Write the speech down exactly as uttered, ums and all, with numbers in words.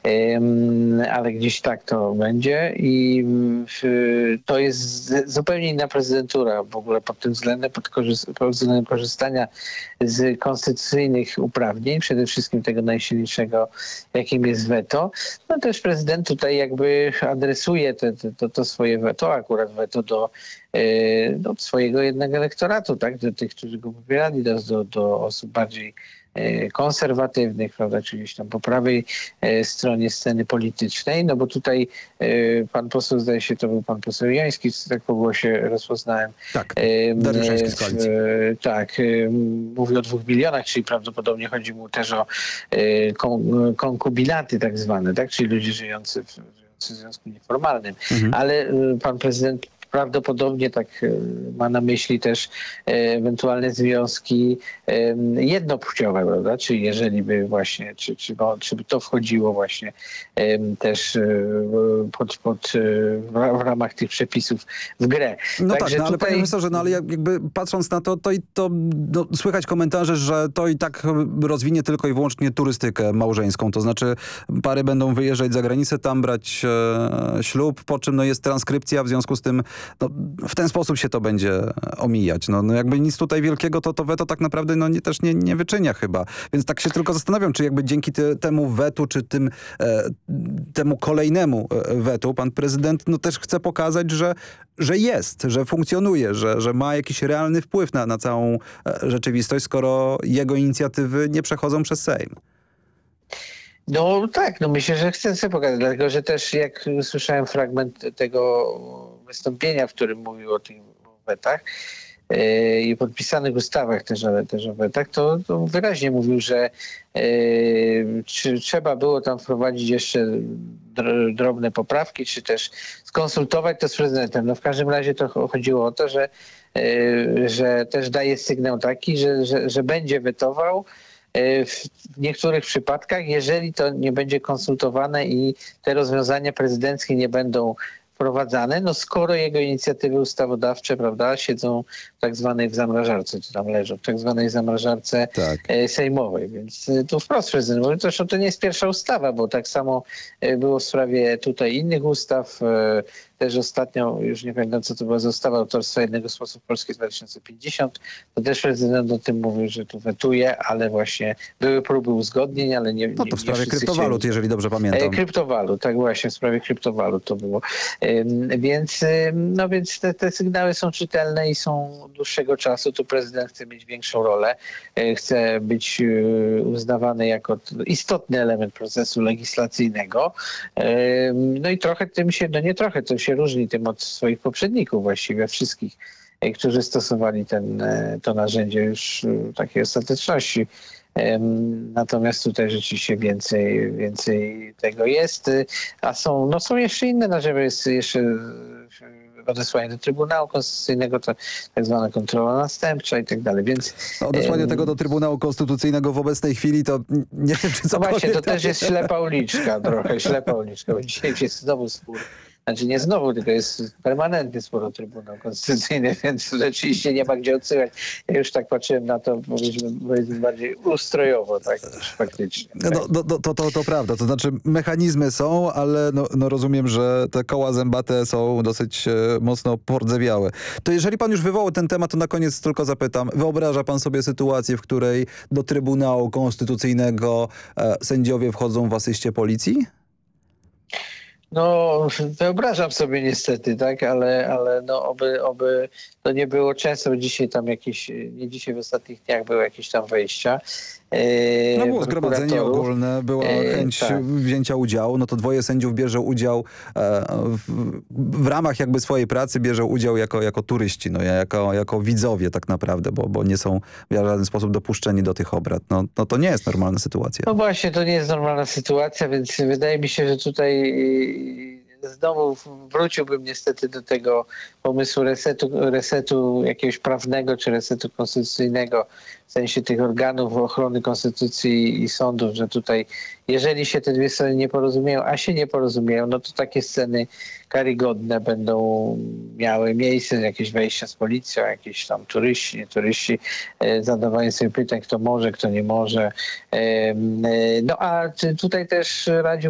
ale gdzieś tak to będzie i to jest zupełnie inna prezydentura w ogóle pod tym względem, pod, korzyst- pod względem korzystania z konstytucyjnych uprawnień, przede wszystkim tego najsilniejszego, jakim jest weto. No też prezydent tutaj jakby adresuje te, te, to, to swoje weto, akurat weto do, do swojego jednego elektoratu, tak, do tych, którzy go popierali, do, do, do osób bardziej konserwatywnych, prawda, czyli gdzieś tam po prawej stronie sceny politycznej, no bo tutaj pan poseł, zdaje się, to był pan poseł Joński, tak po głosie rozpoznałem. Tak, Dariusz Joński z Koalicji. Tak, mówi o dwóch milionach, czyli prawdopodobnie chodzi mu też o konkubinaty tak zwane, tak, czyli ludzie żyjący w, żyjący w związku nieformalnym. Mhm. Ale pan prezydent prawdopodobnie tak ma na myśli też ewentualne związki jednopłciowe, prawda? Czyli jeżeli by właśnie, czy, czy, czy by to wchodziło właśnie też pod, pod, w ramach tych przepisów w grę. No Także tak, no ale tutaj... panie profesorze, no ale jakby patrząc na to, to i to no, słychać komentarze, że to i tak rozwinie tylko i wyłącznie turystykę małżeńską. To znaczy pary będą wyjeżdżać za granicę, tam brać e, ślub, po czym no, jest transkrypcja, w związku z tym no, w ten sposób się to będzie omijać. No, no jakby nic tutaj wielkiego to, to weto tak naprawdę no, nie, też nie, nie wyczynia chyba. Więc tak się tylko zastanawiam, czy jakby dzięki te, temu wetu, czy tym e, temu kolejnemu wetu pan prezydent no, też chce pokazać, że, że jest, że funkcjonuje, że, że ma jakiś realny wpływ na, na całą e, rzeczywistość, skoro jego inicjatywy nie przechodzą przez Sejm. No tak, no myślę, że chcę sobie pokazać, dlatego że też jak słyszałem fragment tego wystąpienia, w którym mówił o tych wetach yy, i podpisanych ustawach też, ale też o wetach, to, to wyraźnie mówił, że yy, czy trzeba było tam wprowadzić jeszcze dr- drobne poprawki, czy też skonsultować to z prezydentem. No w każdym razie to chodziło o to, że, yy, że też daje sygnał taki, że, że, że będzie wetował w niektórych przypadkach, jeżeli to nie będzie konsultowane i te rozwiązania prezydenckie nie będą wprowadzane, no skoro jego inicjatywy ustawodawcze, prawda, siedzą w tak zwanej w zamrażarce, czy tam leżą w tak zwanej zamrażarce tak. sejmowej. Więc tu wprost prezydent mówi, zresztą to nie jest pierwsza ustawa, bo tak samo było w sprawie tutaj innych ustaw. Też ostatnio, już nie pamiętam co to była za ustawa autorstwa jednego z posłów Polski dwa tysiące pięćdziesiąt, to też prezydent o tym mówił, że tu wetuje, ale właśnie były próby uzgodnień, ale nie... No to w sprawie nie kryptowalut, się... jeżeli dobrze pamiętam. Kryptowalut, tak właśnie, w sprawie kryptowalut to było. Więc, no więc te, te sygnały są czytelne i są od dłuższego czasu. Tu prezydent chce mieć większą rolę, chce być uznawany jako istotny element procesu legislacyjnego. No i trochę tym się, no nie trochę, to się różni tym od swoich poprzedników właściwie, wszystkich, którzy stosowali ten, to narzędzie już takiej ostateczności. Natomiast tutaj rzeczywiście więcej, więcej tego jest, a są, no są jeszcze inne narzędzia, jest jeszcze odesłanie do Trybunału Konstytucyjnego, to tak zwana kontrola następcza i tak dalej, więc... No, odesłanie um, tego do Trybunału Konstytucyjnego w obecnej chwili to nie wiem, czy co. No właśnie, to też jest ślepa uliczka trochę, ślepa uliczka, bo dzisiaj jest znowu spór. Znaczy nie znowu, tylko jest permanentny spór o Trybunał Konstytucyjny, więc rzeczywiście nie ma gdzie odsyłać. Ja już tak patrzyłem na to, powiedzmy, powiedzmy bardziej ustrojowo, tak, faktycznie. Tak. No, no, to, to, to prawda, to znaczy mechanizmy są, ale no, no rozumiem, że te koła zębate są dosyć e, mocno pordzewiałe. To jeżeli pan już wywołał ten temat, to na koniec tylko zapytam, wyobraża pan sobie sytuację, w której do Trybunału Konstytucyjnego e, sędziowie wchodzą w asyście policji? No, wyobrażam sobie niestety, tak, ale, ale no oby, oby to nie było często, bo dzisiaj tam jakieś, nie dzisiaj w ostatnich dniach były jakieś tam wejścia. E, no było zgromadzenie ogólne, była chęć e, tak. wzięcia udziału, no to dwoje sędziów bierze udział e, w, w ramach jakby swojej pracy, bierze udział jako, jako turyści, no jako, jako widzowie tak naprawdę, bo, bo nie są w żaden sposób dopuszczeni do tych obrad. No, no to nie jest normalna sytuacja. No właśnie, to nie jest normalna sytuacja, więc wydaje mi się, że tutaj znowu wróciłbym niestety do tego pomysłu resetu, resetu jakiegoś prawnego czy resetu konstytucyjnego w sensie tych organów ochrony konstytucji i sądów, że tutaj jeżeli się te dwie strony nie porozumieją, a się nie porozumieją, no to takie sceny karygodne będą miały miejsce, jakieś wejścia z policją, jakieś tam turyści, nie turyści, e, zadawanie sobie pytań, kto może, kto nie może. E, e, no a tutaj też radził